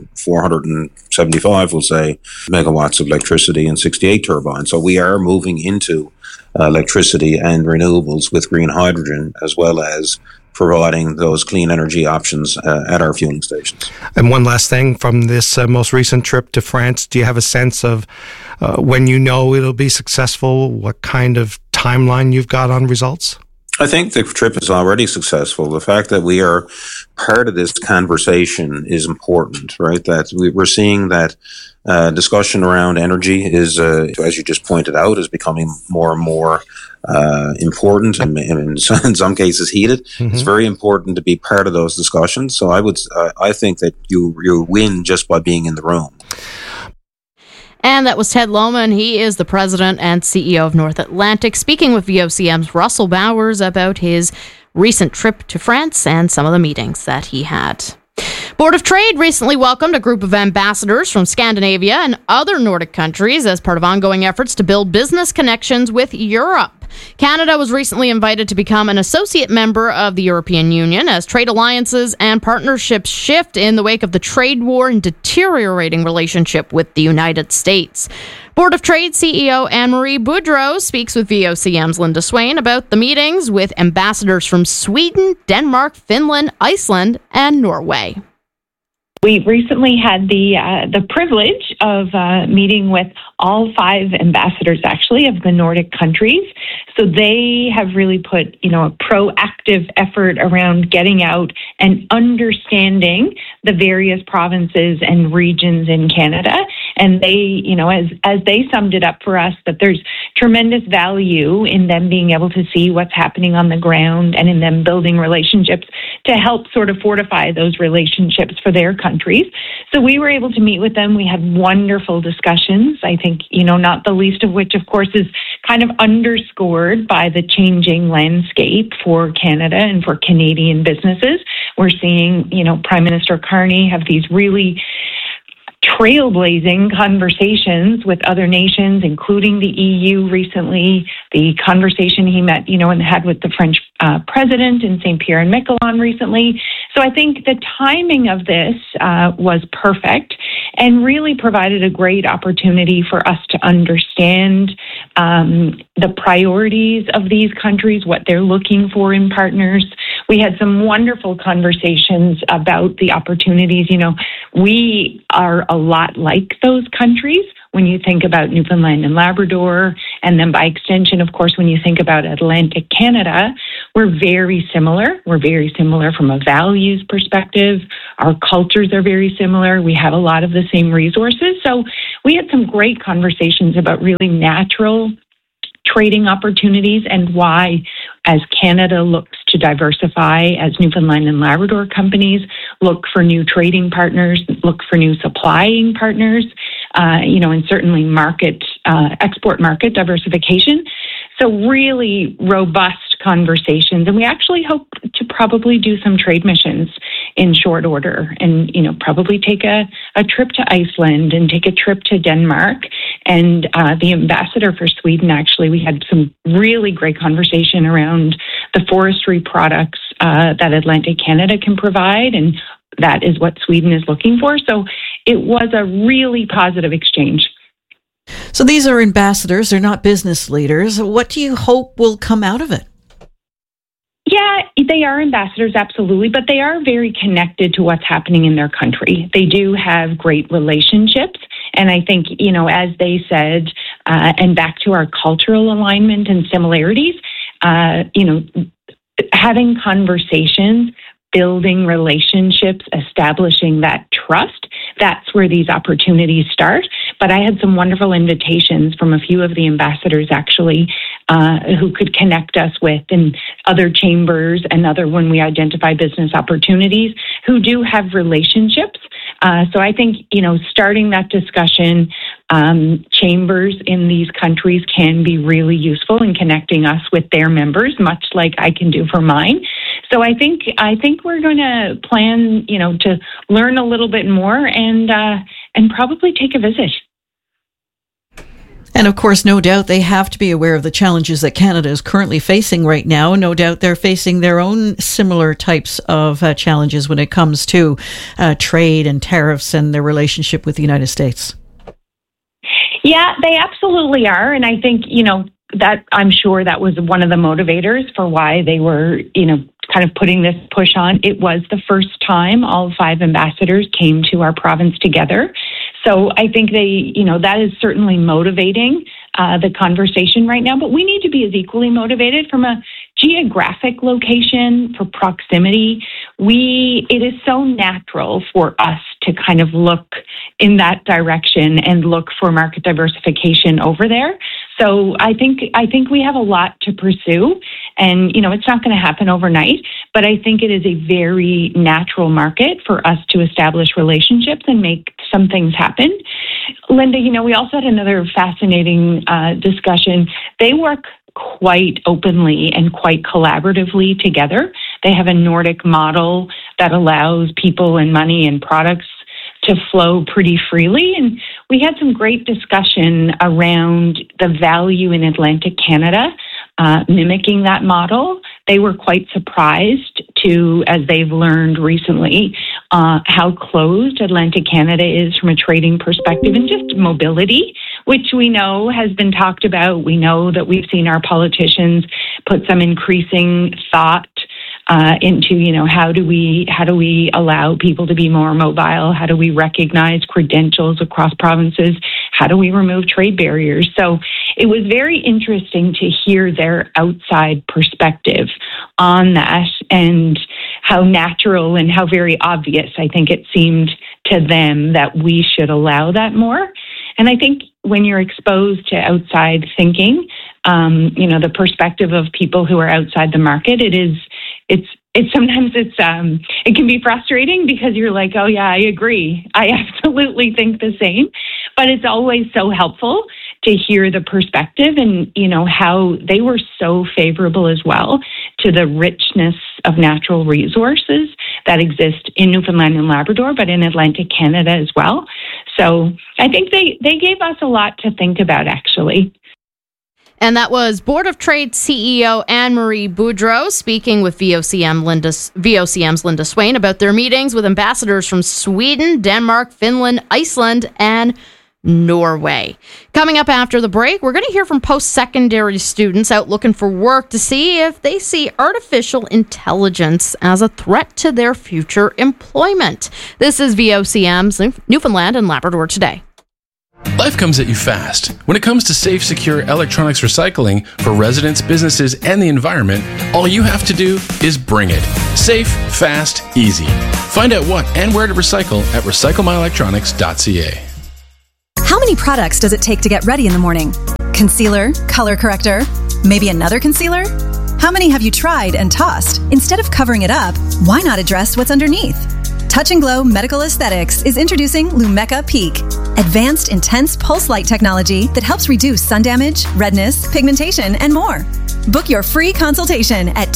475, we'll say, megawatts of electricity and 68 turbines. So we are moving into electricity and renewables with green hydrogen, as well as providing those clean energy options at our fueling stations. And one last thing from this most recent trip to France, do you have a sense of when it'll be successful, what kind of timeline you've got on results? I think the trip is already successful. The fact that we are part of this conversation is important, right? That we're seeing that discussion around energy is, as you just pointed out, is becoming more and more important and in some cases heated. Mm-hmm. It's very important to be part of those discussions. So I think that you win just by being in the room. And that was Ted Lohman. He is the president and CEO of North Atlantic, speaking with VOCM's Russell Bowers about his recent trip to France and some of the meetings that he had. Board of Trade recently welcomed a group of ambassadors from Scandinavia and other Nordic countries as part of ongoing efforts to build business connections with Europe. Canada was recently invited to become an associate member of the European Union as trade alliances and partnerships shift in the wake of the trade war and deteriorating relationship with the United States. Board of Trade CEO Anne-Marie Boudreau speaks with VOCM's Linda Swain about the meetings with ambassadors from Sweden, Denmark, Finland, Iceland, and Norway. We recently had the privilege of meeting with all 5 ambassadors, actually, of the Nordic countries. So they have really put, a proactive effort around getting out and understanding the various provinces and regions in Canada. And they, as they summed it up for us, that there's tremendous value in them being able to see what's happening on the ground and in them building relationships to help sort of fortify those relationships for their countries. So we were able to meet with them. We had wonderful discussions. I think, not the least of which, of course, is kind of underscored by the changing landscape for Canada and for Canadian businesses. We're seeing, Prime Minister Carney have these really trailblazing conversations with other nations, including the EU recently, the conversation he met, and had with the French president in St. Pierre and Miquelon recently. So I think the timing of this was perfect and really provided a great opportunity for us to understand the priorities of these countries, what they're looking for in partners. We had some wonderful conversations about the opportunities. We are a lot like those countries when you think about Newfoundland and Labrador, and then by extension, of course, when you think about Atlantic Canada, we're very similar. We're very similar from a values perspective. Our cultures are very similar. We have a lot of the same resources. So we had some great conversations about really natural trading opportunities and why, as Canada looks to diversify, as Newfoundland and Labrador companies look for new trading partners, look for new supplying partners, and certainly export market diversification. So really robust conversations. And we actually hope to probably do some trade missions in short order and, probably take a trip to Iceland and take a trip to Denmark. And the ambassador for Sweden, actually, we had some really great conversation around the forestry products that Atlantic Canada can provide. And that is what Sweden is looking for. So it was a really positive exchange. So these are ambassadors, they're not business leaders. What do you hope will come out of it? Yeah, they are ambassadors, absolutely, but they are very connected to what's happening in their country. They do have great relationships. And I think, as they said, and back to our cultural alignment and similarities, having conversations, building relationships, establishing that trust, that's where these opportunities start. But I had some wonderful invitations from a few of the ambassadors, actually, who could connect us with and other chambers and when we identify business opportunities, who do have relationships. So I think, starting that discussion, chambers in these countries can be really useful in connecting us with their members, much like I can do for mine. So I think we're going to plan, to learn a little bit more and probably take a visit. And of course, no doubt they have to be aware of the challenges that Canada is currently facing right now. No doubt they're facing their own similar types of challenges when it comes to trade and tariffs and their relationship with the United States. Yeah, they absolutely are. And I think, that I'm sure that was one of the motivators for why they were, kind of putting this push on. It was the first time all 5 ambassadors came to our province together. So I think that is certainly motivating the conversation right now, but we need to be as equally motivated from a geographic location, for proximity. It is so natural for us to kind of look in that direction and look for market diversification over there. So I think we have a lot to pursue, and it's not going to happen overnight, but I think it is a very natural market for us to establish relationships and make some things happen. Linda, we also had another fascinating discussion. They work quite openly and quite collaboratively together. They have a Nordic model that allows people and money and products to flow pretty freely. And we had some great discussion around the value in Atlantic Canada, mimicking that model. They were quite surprised as they've learned recently, how closed Atlantic Canada is from a trading perspective and just mobility, which we know has been talked about. We know that we've seen our politicians put some increasing thought into, how do we allow people to be more mobile? How do we recognize credentials across provinces? How do we remove trade barriers? So it was very interesting to hear their outside perspective on that and how natural and how very obvious I think it seemed to them that we should allow that more. And I think when you're exposed to outside thinking, the perspective of people who are outside the market, sometimes it can be frustrating because you're like, oh yeah, I agree. I absolutely think the same. But it's always so helpful to hear the perspective and, how they were so favorable as well to the richness of natural resources that exist in Newfoundland and Labrador, but in Atlantic Canada as well. So I think they gave us a lot to think about, actually. And that was Board of Trade CEO Anne-Marie Boudreau speaking with VOCM's Linda Swain about their meetings with ambassadors from Sweden, Denmark, Finland, Iceland, and Norway. Coming up after the break, we're going to hear from post-secondary students out looking for work to see if they see artificial intelligence as a threat to their future employment. This is VOCM's Newfoundland and Labrador Today. Life comes at you fast. When it comes to safe, secure electronics recycling for residents, businesses, and the environment, all you have to do is bring it. Safe, fast, easy. Find out what and where to recycle at recyclemyelectronics.ca. How many products does it take to get ready in the morning? Concealer, color corrector, maybe another concealer? How many have you tried and tossed? Instead of covering it up, why not address what's underneath? Touch and Glow Medical Aesthetics is introducing Lumecca Peak, advanced intense pulse light technology that helps reduce sun damage, redness, pigmentation, and more. Book your free consultation at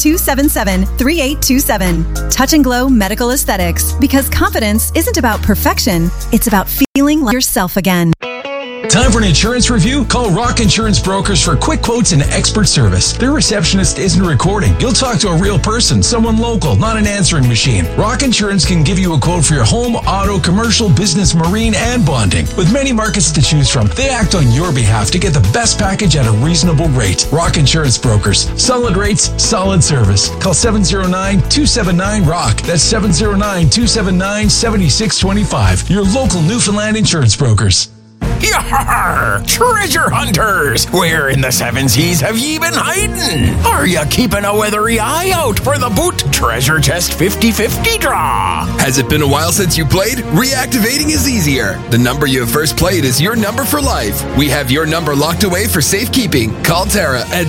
277-3827. Touch and Glow Medical Aesthetics, because confidence isn't about perfection, it's about feeling like yourself again. Time for an insurance review? Call Rock Insurance Brokers for quick quotes and expert service. Their receptionist isn't recording. You'll talk to a real person, someone local, not an answering machine. Rock Insurance can give you a quote for your home, auto, commercial, business, marine, and bonding. With many markets to choose from, they act on your behalf to get the best package at a reasonable rate. Rock Insurance Brokers. Solid rates, solid service. Call 709-279-ROCK. That's 709-279-7625. Your local Newfoundland insurance brokers. Yar! Treasure hunters! Where in the seven seas have ye been hiding? Are ya keeping a weathery eye out for the Boot Treasure Chest 50-50 draw? Has it been a while since you played? Reactivating is easier. The number you have first played is your number for life. We have your number locked away for safekeeping. Call Tara at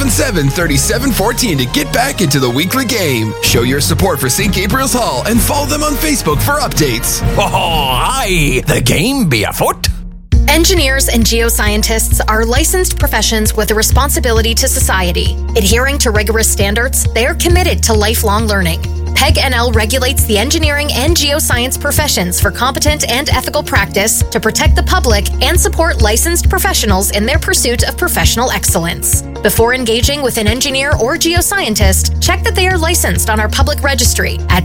277-3714 to get back into the weekly game. Show your support for St. Gabriel's Hall and follow them on Facebook for updates. Oh, aye! The game be afoot. Engineers and geoscientists are licensed professions with a responsibility to society. Adhering to rigorous standards, they are committed to lifelong learning. PEG NL regulates the engineering and geoscience professions for competent and ethical practice to protect the public and support licensed professionals in their pursuit of professional excellence. Before engaging with an engineer or geoscientist, check that they are licensed on our public registry at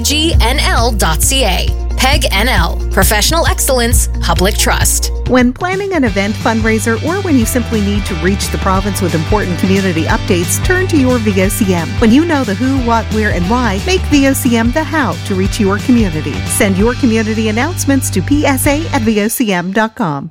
pegnl.ca. PEG NL, Professional Excellence, Public Trust. When planning an event fundraiser or when you simply need to reach the province with important community updates, turn to your VOCM. When you know the who, what, where, and why, make VOCM the how to reach your community. Send your community announcements to psa@vocm.com.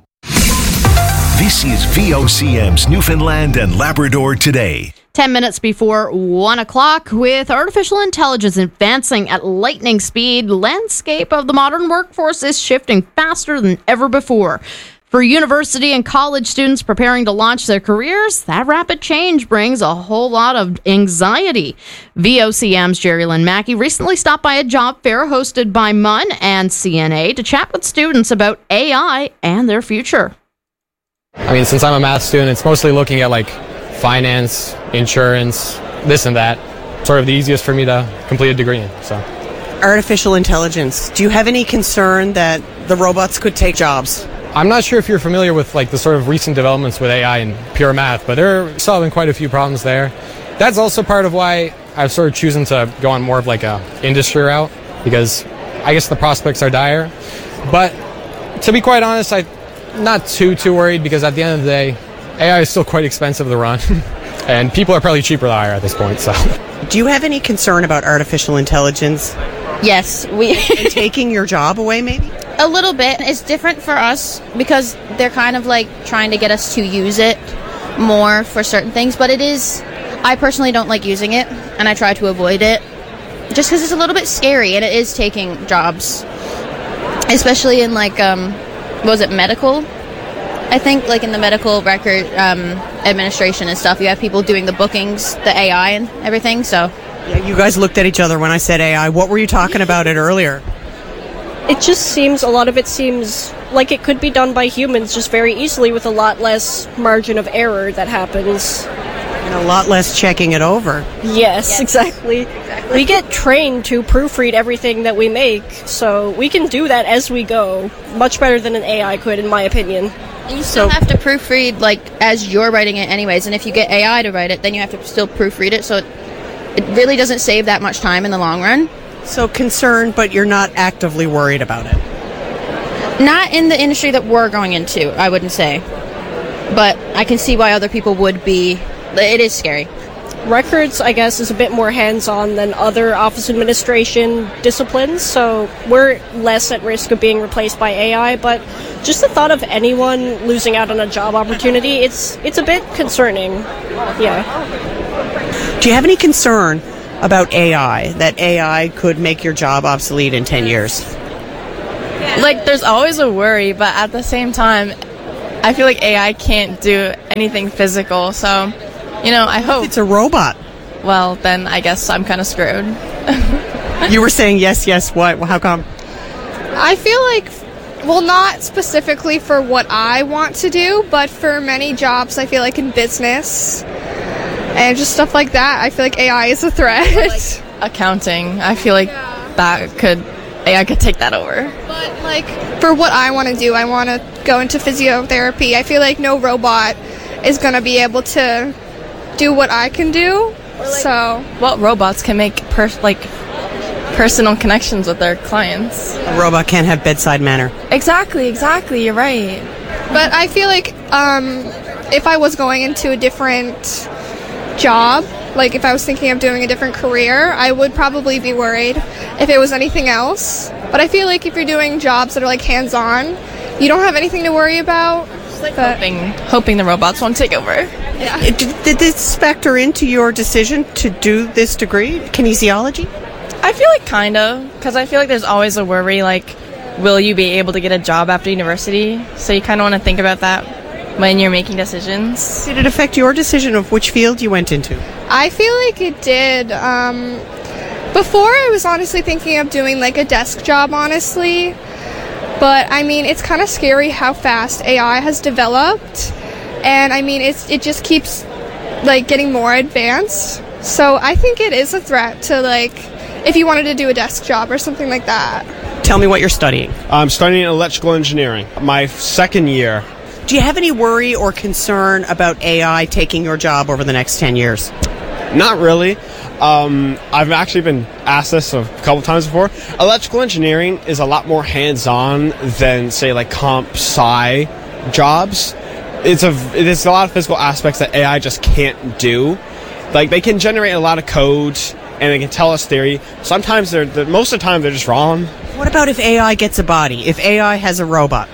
This is VOCM's Newfoundland and Labrador Today. 10 minutes before 1 o'clock, with artificial intelligence advancing at lightning speed, the landscape of the modern workforce is shifting faster than ever before. For university and college students preparing to launch their careers, that rapid change brings a whole lot of anxiety. VOCM's Jerry Lynn Mackey recently stopped by a job fair hosted by MUN and CNA to chat with students about AI and their future. I mean, since I'm a math student, it's mostly looking at like finance, insurance, this and that. Sort of the easiest for me to complete a degree in. So, artificial intelligence. Do you have any concern that the robots could take jobs? I'm not sure if you're familiar with like the sort of recent developments with AI and pure math, but they're solving quite a few problems there. That's also part of why I've sort of chosen to go on more of like a industry route, because I guess the prospects are dire. But to be quite honest, I'm not too worried, because at the end of the day, AI is still quite expensive to run, and people are probably cheaper to hire at this point. So, do you have any concern about artificial intelligence? Yes, and taking your job away, maybe? A little bit. It's different for us because they're kind of like trying to get us to use it more for certain things. But it is, I personally don't like using it, and I try to avoid it just because it's a little bit scary, and it is taking jobs, especially in like medical. I think like in the medical record administration and stuff, you have people doing the bookings, the AI and everything. So Yeah, you guys looked at each other when I said AI. What were you talking about it earlier? It just seems, a lot of it seems like it could be done by humans just very easily with a lot less margin of error that happens. And a lot less checking it over. Yes, exactly. We get trained to proofread everything that we make, so we can do that as we go, much better than an AI could, in my opinion. And you still have to proofread, like, as you're writing it anyways, and if you get AI to write it, then you have to still proofread it, so it really doesn't save that much time in the long run. So concerned, but you're not actively worried about it? Not in the industry that we're going into, I wouldn't say. But I can see why other people would be. It is scary. Records, I guess, is a bit more hands-on than other office administration disciplines, so we're less at risk of being replaced by AI, but just the thought of anyone losing out on a job opportunity, it's a bit concerning. Yeah. Do you have any concern about AI, that AI could make your job obsolete in 10 years? Like, there's always a worry, but at the same time, I feel like AI can't do anything physical, so, you know, I hope. It's a robot. Well, then I guess I'm kind of screwed. You were saying yes, what? How come? I feel like, well, not specifically for what I want to do, but for many jobs, I feel like in business and just stuff like that, I feel like AI is a threat. Like accounting, I feel like AI could take that over. But, like, for what I want to do, I want to go into physiotherapy. I feel like no robot is going to be able to do what I can do. So, well, robots can make personal connections with their clients. A robot can't have bedside manner. Exactly, you're right. But I feel like if I was going into a different job, like if I was thinking of doing a different career, I would probably be worried if it was anything else. But I feel like if you're doing jobs that are like hands-on, you don't have anything to worry about. Like hoping the robots won't take over. Yeah. Did this factor into your decision to do this degree, kinesiology? I feel like kind of, because I feel like there's always a worry, like, will you be able to get a job after university? So you kind of want to think about that when you're making decisions. Did it affect your decision of which field you went into? I feel like it did. Before, I was honestly thinking of doing like a desk job, honestly. But, I mean, it's kind of scary how fast AI has developed. And, I mean, it just keeps, like, getting more advanced. So I think it is a threat to, like, if you wanted to do a desk job or something like that. Tell me what you're studying. I'm studying electrical engineering, my second year. Do you have any worry or concern about AI taking your job over the next 10 years? Not really. I've actually been asked this a couple times before. Electrical engineering is a lot more hands-on than, say, like comp sci jobs. It's a lot of physical aspects that AI just can't do. Like, they can generate a lot of code and they can tell us theory. Sometimes most of the time they're just wrong. What about if AI gets a body? If AI has a robot?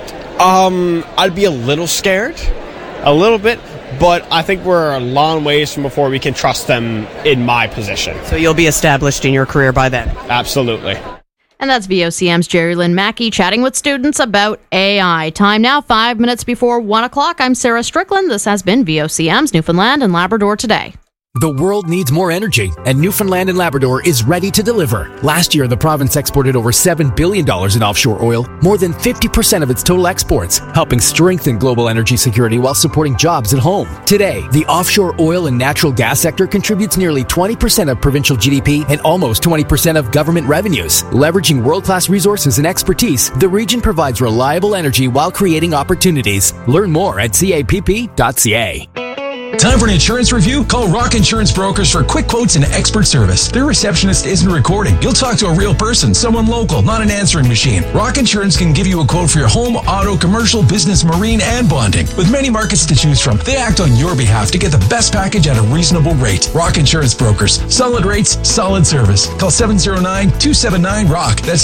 I'd be a little scared, a little bit, but I think we're a long ways from before we can trust them in my position. So you'll be established in your career by then? Absolutely. And that's VOCM's Jerry Lynn Mackey chatting with students about AI. Time now, 5 minutes before 1 o'clock. I'm Sarah Strickland. This has been VOCM's Newfoundland and Labrador Today. The world needs more energy, and Newfoundland and Labrador is ready to deliver. Last year, the province exported over $7 billion in offshore oil, more than 50% of its total exports, helping strengthen global energy security while supporting jobs at home. Today, the offshore oil and natural gas sector contributes nearly 20% of provincial GDP and almost 20% of government revenues. Leveraging world-class resources and expertise, the region provides reliable energy while creating opportunities. Learn more at capp.ca. Time for an insurance review? Call Rock Insurance Brokers for quick quotes and expert service. Their receptionist isn't recording. You'll talk to a real person, someone local, not an answering machine. Rock Insurance can give you a quote for your home, auto, commercial, business, marine, and bonding. With many markets to choose from, they act on your behalf to get the best package at a reasonable rate. Rock Insurance Brokers. Solid rates, solid service. Call 709-279-ROCK. That's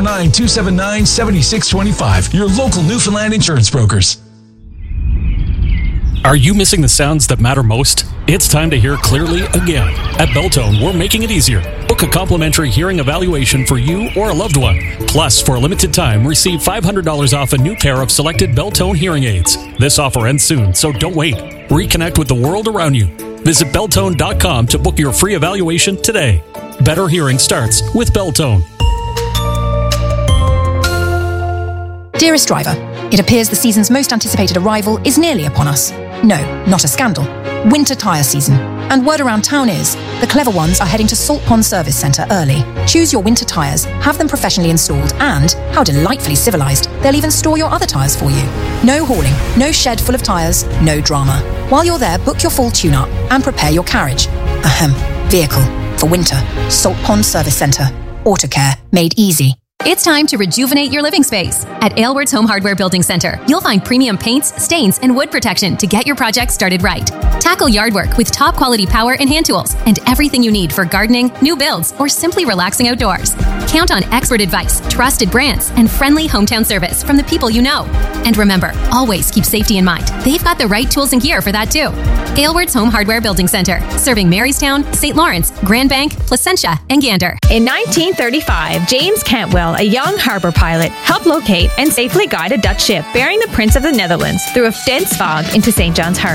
709-279-7625. Your local Newfoundland insurance brokers. Are you missing the sounds that matter most? It's time to hear clearly again. At Beltone, we're making it easier. Book a complimentary hearing evaluation for you or a loved one. Plus, for a limited time, receive $500 off a new pair of selected Beltone hearing aids. This offer ends soon, so don't wait. Reconnect with the world around you. Visit Beltone.com to book your free evaluation today. Better hearing starts with Beltone. Dearest driver, it appears the season's most anticipated arrival is nearly upon us. No, not a scandal. Winter tyre season. And word around town is, the clever ones are heading to Salt Pond Service Centre early. Choose your winter tyres, have them professionally installed, and, how delightfully civilised, they'll even store your other tyres for you. No hauling, no shed full of tyres, no drama. While you're there, book your full tune-up and prepare your carriage. Vehicle. For winter. Salt Pond Service Centre. Autocare. Made easy. It's time to rejuvenate your living space. At Aylward's Home Hardware Building Center, you'll find premium paints, stains, and wood protection to get your project started right. Tackle yard work with top quality power and hand tools and everything you need for gardening, new builds, or simply relaxing outdoors. Count on expert advice, trusted brands, and friendly hometown service from the people you know. And remember, always keep safety in mind. They've got the right tools and gear for that too. Aylward's Home Hardware Building Center, serving Marystown, St. Lawrence, Grand Bank, Placentia, and Gander. In 1935, James Cantwell, a young harbor pilot, helped locate and safely guide a Dutch ship bearing the Prince of the Netherlands through a dense fog into St. John's Harbor.